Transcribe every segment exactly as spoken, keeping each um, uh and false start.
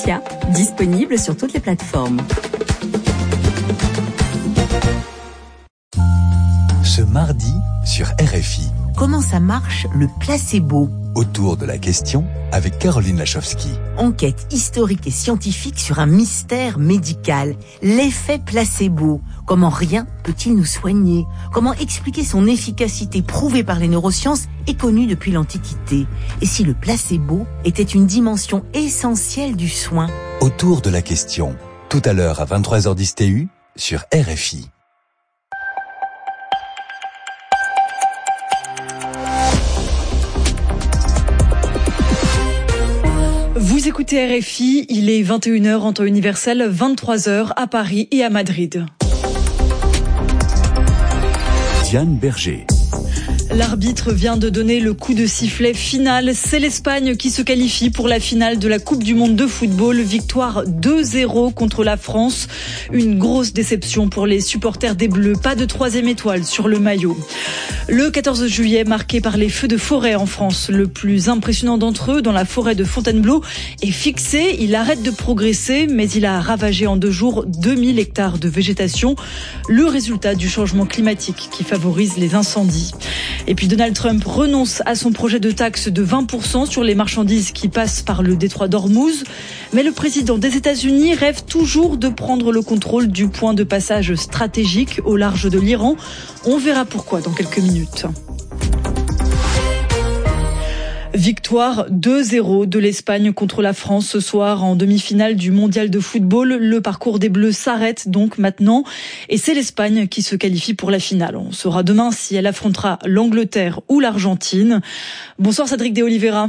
Laetitia, disponible sur toutes les plateformes. Ce mardi sur R F I. Comment ça marche le placebo ? Autour de la question avec Caroline Lachowski. Enquête historique et scientifique sur un mystère médical, l'effet placebo. Comment rien peut-il nous soigner ? Comment expliquer son efficacité prouvée par les neurosciences et connue depuis l'Antiquité ? Et si le placebo était une dimension essentielle du soin ? Autour de la question, tout à l'heure à vingt-trois heures dix T U sur R F I. Vous écoutez R F I, il est vingt et une heures en temps universel, vingt-trois heures à Paris et à Madrid. Diane Berger. L'arbitre vient de donner le coup de sifflet final. C'est l'Espagne qui se qualifie pour la finale de la Coupe du Monde de football. Victoire deux zéro contre la France. Une grosse déception pour les supporters des Bleus. Pas de troisième étoile sur le maillot. Le quatorze juillet, marqué par les feux de forêt en France. Le plus impressionnant d'entre eux, dans la forêt de Fontainebleau, est fixé. Il arrête de progresser, mais il a ravagé en deux jours deux mille hectares de végétation. Le résultat du changement climatique qui favorise les incendies. Et puis Donald Trump renonce à son projet de taxe de vingt pour cent sur les marchandises qui passent par le détroit d'Ormuz. Mais le président des États-Unis rêve toujours de prendre le contrôle du point de passage stratégique au large de l'Iran. On verra pourquoi dans quelques minutes. Victoire deux zéro de l'Espagne contre la France ce soir en demi-finale du mondial de football. Le parcours des Bleus s'arrête donc maintenant et c'est l'Espagne qui se qualifie pour la finale. On saura demain si elle affrontera l'Angleterre ou l'Argentine. Bonsoir Cédric de Oliveira.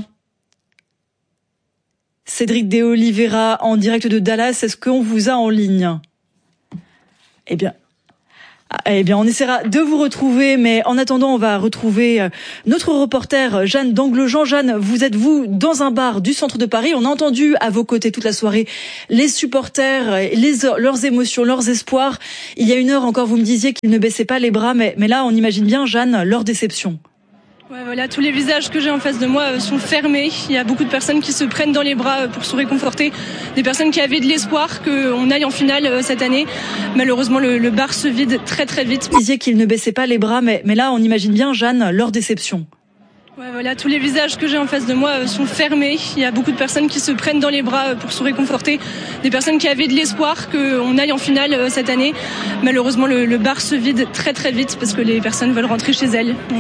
Cédric de Oliveira en direct de Dallas, est-ce qu'on vous a en ligne ? Eh bien... Eh bien, on essaiera de vous retrouver, mais en attendant, on va retrouver notre reporter Jeanne d'Anglejean. Jeanne, vous êtes vous dans un bar du centre de Paris. On a entendu à vos côtés toute la soirée les supporters, les, leurs émotions, leurs espoirs. Il y a une heure encore, vous me disiez qu'ils ne baissaient pas les bras, mais, mais là, on imagine bien, Jeanne, leur déception. Ouais, voilà, tous les visages que j'ai en face de moi sont fermés. Il y a beaucoup de personnes qui se prennent dans les bras pour se réconforter. Des personnes qui avaient de l'espoir qu'on aille en finale cette année. Malheureusement, le, le bar se vide très très vite. Vous disiez qu'ils ne baissaient pas les bras, mais, mais là, on imagine bien, Jeanne, leur déception. Ouais, voilà, tous les visages que j'ai en face de moi sont fermés. Il y a beaucoup de personnes qui se prennent dans les bras pour se réconforter. Des personnes qui avaient de l'espoir qu'on aille en finale cette année. Malheureusement, le, le bar se vide très très vite parce que les personnes veulent rentrer chez elles.